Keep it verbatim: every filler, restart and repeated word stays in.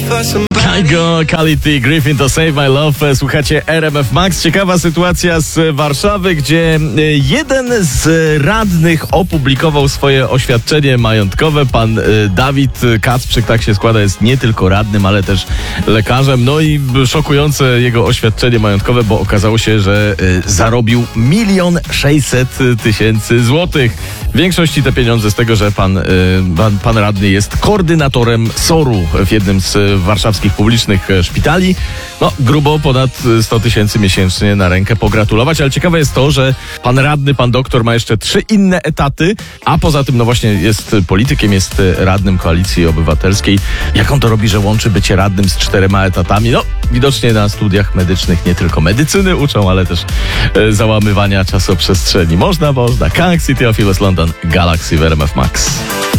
Kygo, Quality, Griffin to Save My Love. Słuchacie R M F Max. Ciekawa sytuacja z Warszawy, gdzie jeden z radnych opublikował swoje oświadczenie majątkowe. Pan Dawid Kacprzyk, tak się składa, jest nie tylko radnym, ale też lekarzem. No i szokujące jego oświadczenie majątkowe, bo okazało się, że zarobił milion sześćset tysięcy złotych. W większości te pieniądze z tego, że pan, pan, pan radny jest koordynatorem soru w jednym z warszawskich publicznych szpitali. No, grubo ponad sto tysięcy miesięcznie na rękę pogratulować, ale ciekawe jest to, że pan radny, pan doktor ma jeszcze trzy inne etaty, a poza tym, no właśnie, jest politykiem, jest radnym Koalicji Obywatelskiej. Jak on to robi, że łączy bycie radnym z czterema etatami? No, widocznie na studiach medycznych nie tylko medycyny uczą, ale też e, załamywania czasoprzestrzeni. Można, można. Kang City of London, Galaxy w R M F Max.